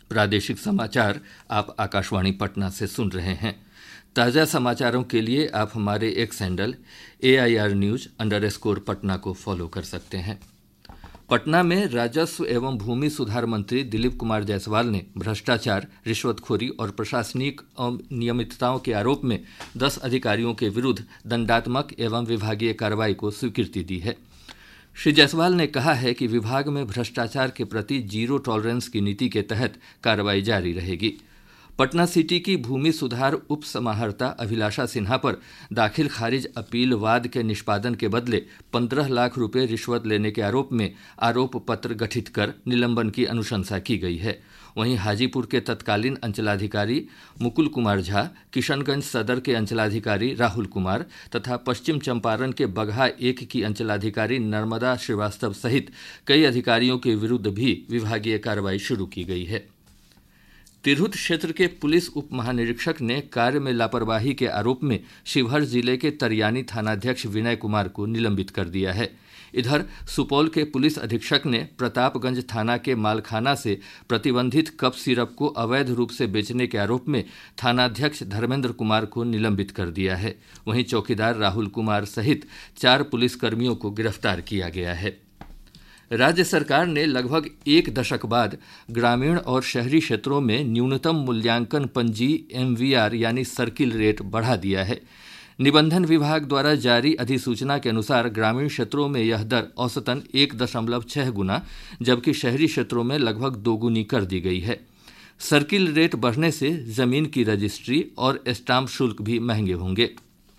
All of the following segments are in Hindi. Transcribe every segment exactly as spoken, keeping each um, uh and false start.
प्रादेशिक समाचार आप आकाशवाणी पटना से सुन रहे हैं। ताज़ा समाचारों के लिए आप हमारे x handle A I R news under score Patna को फॉलो कर सकते हैं। पटना में राजस्व एवं भूमि सुधार मंत्री दिलीप कुमार जायसवाल ने भ्रष्टाचार, रिश्वतखोरी और प्रशासनिक अनियमितताओं के आरोप में दस अधिकारियों के विरुद्ध दंडात्मक एवं विभागीय कार्रवाई को स्वीकृति दी है। श्री जायसवाल ने कहा है कि विभाग में भ्रष्टाचार के प्रति जीरो टॉलरेंस की नीति के तहत कार्रवाई जारी रहेगी। पटना सिटी की भूमि सुधार उप समाहर्ता अभिलाषा सिन्हा पर दाखिल खारिज अपील वाद के निष्पादन के बदले पंद्रह लाख रुपए रिश्वत लेने के आरोप में आरोप पत्र गठित कर निलंबन की अनुशंसा की गई है। वहीं हाजीपुर के तत्कालीन अंचलाधिकारी मुकुल कुमार झा, किशनगंज सदर के अंचलाधिकारी राहुल कुमार तथा पश्चिम चंपारण के बगहा एक की अंचलाधिकारी नर्मदा श्रीवास्तव सहित कई अधिकारियों के विरुद्ध भी विभागीय कार्रवाई शुरू की गई है। तिरहुत क्षेत्र के पुलिस उप महानिरीक्षक ने कार्य में लापरवाही के आरोप में शिवहर जिले के तरियानी थानाध्यक्ष विनय कुमार को निलंबित कर दिया है। इधर सुपौल के पुलिस अधीक्षक ने प्रतापगंज थाना के मालखाना से प्रतिबंधित कफ सिरप को अवैध रूप से बेचने के आरोप में थानाध्यक्ष धर्मेंद्र कुमार को निलंबित कर दिया है। वहीं चौकीदार राहुल कुमार सहित चार पुलिसकर्मियों को गिरफ्तार किया गया है। राज्य सरकार ने लगभग एक दशक बाद ग्रामीण और शहरी क्षेत्रों में न्यूनतम मूल्यांकन पंजी एम वी आर यानी सर्किल रेट बढ़ा दिया है। निबंधन विभाग द्वारा जारी अधिसूचना के अनुसार ग्रामीण क्षेत्रों में यह दर औसतन एक दशमलव छह गुना जबकि शहरी क्षेत्रों में लगभग दोगुनी कर दी गई है। सर्किल रेट बढ़ने से जमीन की रजिस्ट्री और स्टाम्प शुल्क भी महंगे होंगे।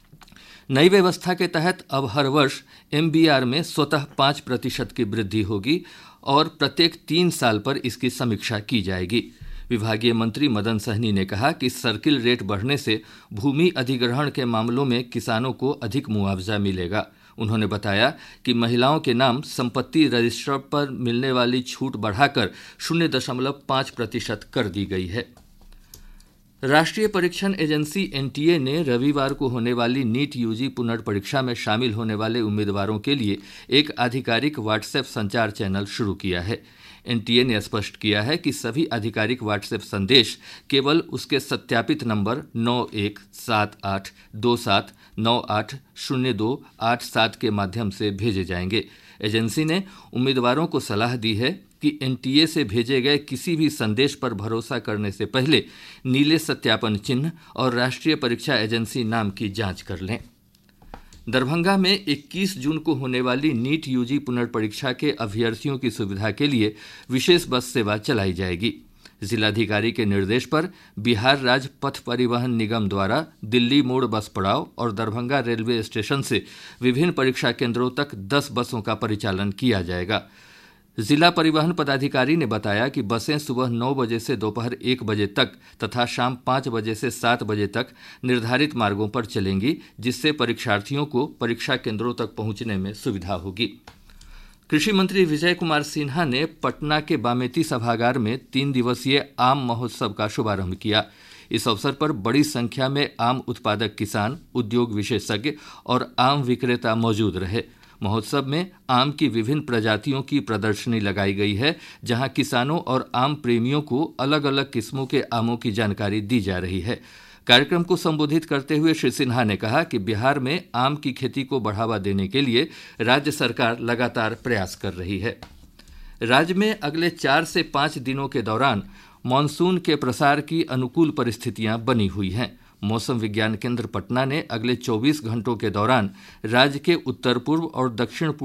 नई व्यवस्था के तहत अब हर वर्ष एम बी आर में स्वतः पाँच प्रतिशत की वृद्धि होगी और प्रत्येक तीन साल पर इसकी समीक्षा की जाएगी। विभागीय मंत्री मदन सहनी ने कहा कि सर्किल रेट बढ़ने से भूमि अधिग्रहण के मामलों में किसानों को अधिक मुआवजा मिलेगा। उन्होंने बताया कि महिलाओं के नाम संपत्ति रजिस्टर पर मिलने वाली छूट बढ़ाकर शून्य दशमलव पाँच प्रतिशत कर दी गई है। राष्ट्रीय परीक्षण एजेंसी एन टी ए ने रविवार को होने वाली नीट यू जी पुनर्परीक्षा में शामिल होने वाले उम्मीदवारों के लिए एक आधिकारिक व्हाट्सएप संचार चैनल शुरू किया है। एन टी ए ने स्पष्ट किया है कि सभी आधिकारिक व्हाट्सएप संदेश केवल उसके सत्यापित नंबर नौ एक सात आठ दो सात नौ आठ शून्य दो आठ सात के माध्यम से भेजे जाएंगे। एजेंसी ने उम्मीदवारों को सलाह दी है कि एन टी ए से भेजे गए किसी भी संदेश पर भरोसा करने से पहले नीले सत्यापन चिन्ह और राष्ट्रीय परीक्षा एजेंसी नाम की जांच कर लें। दरभंगा में इक्कीस जून को होने वाली नीट यू जी पुनर्परीक्षा के अभ्यर्थियों की सुविधा के लिए विशेष बस सेवा चलाई जाएगी। जिलाधिकारी के निर्देश पर बिहार राज्य पथ परिवहन निगम द्वारा दिल्ली मोड़ बस पड़ाव और दरभंगा रेलवे स्टेशन से विभिन्न परीक्षा केंद्रों तक दस बसों का परिचालन किया जाएगा। जिला परिवहन पदाधिकारी ने बताया कि बसें सुबह नौ बजे से दोपहर एक बजे तक तथा शाम पाँच बजे से सात बजे तक निर्धारित मार्गों पर चलेंगी, जिससे परीक्षार्थियों को परीक्षा केंद्रों तक पहुंचने में सुविधा होगी। कृषि मंत्री विजय कुमार सिन्हा ने पटना के बामेती सभागार में तीन दिवसीय आम महोत्सव का शुभारंभ किया। इस अवसर पर बड़ी संख्या में आम उत्पादक किसान, उद्योग विशेषज्ञ और आम विक्रेता मौजूद रहे। महोत्सव में आम की विभिन्न प्रजातियों की प्रदर्शनी लगाई गई है, जहां किसानों और आम प्रेमियों को अलग अलग किस्मों के आमों की जानकारी दी जा रही है। कार्यक्रम को संबोधित करते हुए श्री सिन्हा ने कहा कि बिहार में आम की खेती को बढ़ावा देने के लिए राज्य सरकार लगातार प्रयास कर रही है। राज्य में अगले चार से पाँच दिनों के दौरान मानसून के प्रसार की अनुकूल परिस्थितियां बनी हुई हैं। मौसम विज्ञान केंद्र पटना ने अगले चौबीस घंटों के दौरान राज्य के उत्तर पूर्व और दक्षिण पूर्व